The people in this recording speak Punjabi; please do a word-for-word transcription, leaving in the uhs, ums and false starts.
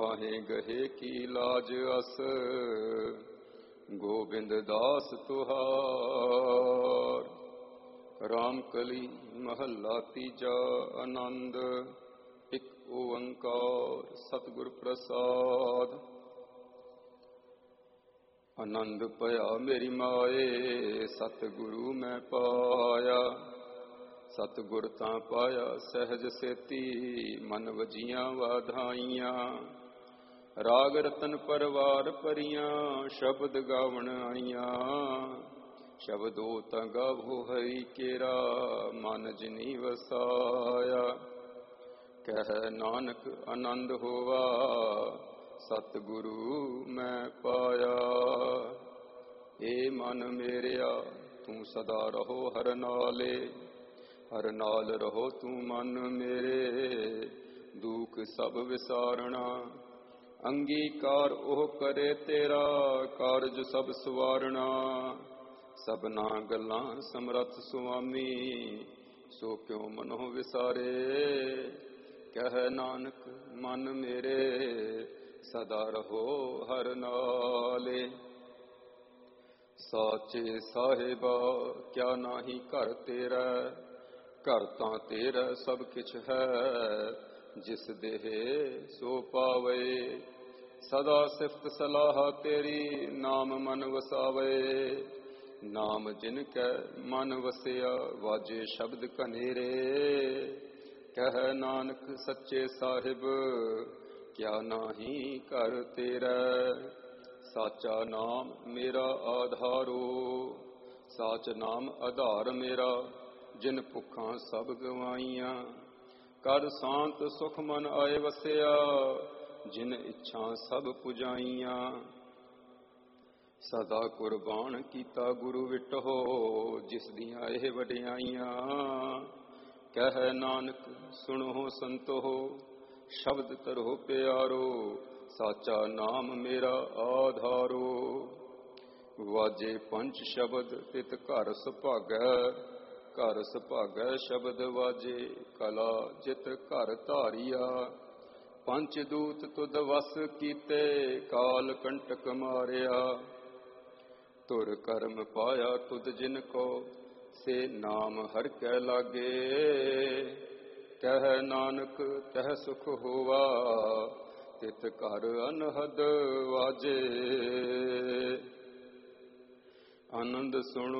ਬਾਹੇ ਗਹੇ ਕੀ ਲਾਜ ਅਸ, ਗੋਬਿੰਦ ਦਾਸ ਤੁਹਾਰ। ਰਾਮ ਕਲੀ ਮਹੱਲਾ ਤੀਜਾ। ਆਨੰਦ। ਇੱਕ ਓੰਕਾਰ ਸਤਿਗੁਰ ਪ੍ਰਸਾਦ। ਆਨੰਦ ਭਇਆ ਮੇਰੀ ਮਾਏ, ਸਤਿਗੁਰੂ ਮੈਂ ਪਾਇਆ। ਸਤਿਗੁਰ ਤਾਂ ਪਾਇਆ ਸਹਿਜ ਸੇਤੀ, ਮਨ ਵਜੀਆਂ ਵਾਧਾਈਆਂ। ਰਾਗ ਰਤਨ ਪਰਵਾਰ ਭਰੀਆਂ, ਸ਼ਬਦ ਗਾਵਣ ਆਈਆਂ। ਸ਼ਬਦੋ ਤਾਂ ਗਾਵੋ ਹਰੀ ਕੇਰਾ, ਮਨ ਜਿਨੀ ਵਸਾਇਆ। ਕਹਿ ਨਾਨਕ ਆਨੰਦ ਹੋਵਾ, ਸਤਿਗੁਰੂ ਮੈਂ ਪਾਇਆ। ਏ ਮਨ ਮੇਰਿਆ ਤੂੰ ਸਦਾ ਰਹੋ ਹਰ ਨਾਲੇ, ਹਰ ਨਾਲ ਰਹੋ ਤੂੰ ਮਨ ਮੇਰੇ। ਦੁਖ ਸਭ ਵਿਸਾਰਣਾ, ਅੰਗੀਕਾਰ ਉਹ ਕਰੇ ਤੇਰਾ, ਕਾਰਜ ਸਭ ਸਵਾਰਣਾ। ਸਭਨਾ ਗੱਲਾਂ ਸਮਰੱਥ ਸੁਆਮੀ, ਸੋ ਕਿਉ ਮਨੋ ਵਿਸਾਰੇ। ਕਹਿ ਨਾਨਕ ਮਨ ਮੇਰੇ, ਸਦਾ ਰਹੋ ਹਰ ਨਾਲੇ। ਸਾਚੇ ਸਾਹਿਬਾ ਕਿਆ ਨਾਹੀ ਘਰ ਤੇਰਾ, ਘਰ ਤਾਂ ਤੇਰਾ ਸਭ ਕਿਛ ਹੈ। ਜਿਸ ਦੇਹ ਸੋ ਪਾਵੇ, ਸਦਾ ਸਿਫਤ ਸਲਾਹ ਤੇਰੀ, ਨਾਮ ਮਨ ਵਸਾਵੇ। ਨਾਮ ਜਿਨ ਕੈ ਮਨ ਵਸਿਆ, ਵਾਜੇ ਸ਼ਬਦ ਕਨੇਰੇ। ਕਹਿ ਨਾਨਕ ਸੱਚੇ ਸਾਹਿਬ ਕਿਆ ਨਾਹੀ ਘਰ ਤੇਰਾ। ਸਾਚਾ ਨਾਮ ਮੇਰਾ ਆਧਾਰੋ, ਸਾਚ ਨਾਮ ਆਧਾਰ ਮੇਰਾ। ਜਿਨ ਭੁੱਖਾਂ ਸਭ ਗਵਾਈਆਂ, ਕਰ ਸ਼ਾਂਤ ਸੁਖ ਮਨ ਆਏ ਵਸਿਆ। ਜਿਨ ਇੱਛਾ ਸਭ ਪੁਜਾਈਆਂ, ਸਦਾ ਕੁਰਬਾਨ ਕੀਤਾ ਗੁਰੂ ਵਿਟਹੁ। ਜਿਸ ਦੀਆਂ ਇਹ ਵਡਿਆਈਆਂ, ਕਹਿ ਨਾਨਕ ਸੁਣੋ ਸੰਤੋ, ਸ਼ਬਦ ਧਰੋ ਪਿਆਰੋ। ਸਾਚਾ ਨਾਮ ਮੇਰਾ ਆਧਾਰੋ। ਵਾਜੇ ਪੰਚ ਸ਼ਬਦ ਤਿਤ ਘਰ ਸੁਭਾਗੈ, ਘਰ ਸੁਭਾਗੈ ਸ਼ਬਦ ਵਾਜੇ। ਕਲਾ ਜਿਤ ਘਰ ਧਾਰੀਆ, ਪੰਚ ਦੂਤ ਤੁਧ ਵਸ ਕੀਤੇ। ਕਾਲ ਕੰਟਕ ਮਾਰਿਆ, ਤੁਰ ਕਰਮ ਪਾਇਆ ਤੁਧ ਜਿਨ ਕੋ। ਸੇ ਨਾਮ ਹਰਿ ਕੈ ਲਾਗੇ, ਕਹਿ ਨਾਨਕ ਤਹ ਸੁਖ ਹੋਵਾ। ਤਿਤ ਘਰ ਅਨਹਦ ਵਾਜੇ। ਆਨੰਦ ਸੁਣੋ